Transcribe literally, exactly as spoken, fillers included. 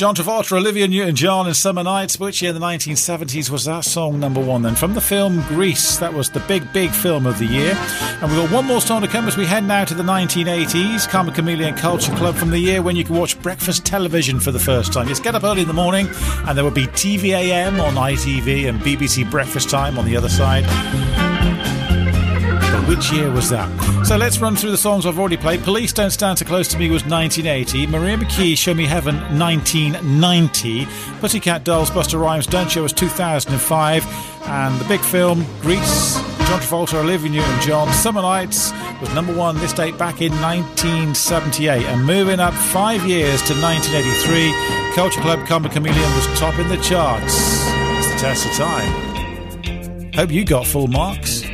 John Travolta, Olivia Newton-John and Summer Nights. Which year in the nineteen seventies was that song number one then? From the film Grease. That was the big, big film of the year. And we've got one more song to come as we head now to the nineteen eighties. Karma Chameleon Culture Club, from the year when you could watch breakfast television for the first time. Just get up early in the morning and there would be T V A M on I T V and B B C Breakfast Time on the other side. Which year was that? So let's run through the songs I've already played. Police Don't Stand So Close To Me was nineteen eighty. Maria McKee, Show Me Heaven, nineteen ninety. Pussycat Dolls, Busta Rhymes, Don't Show was two thousand five. And the big film, Grease, John Travolta, Olivia Newton-John, Summer Nights was number one this date back in nineteen seventy-eight. And moving up five years to nineteen eighty-three, Culture Club Karma Chameleon was top in the charts. It's the test of time. Hope you got full marks.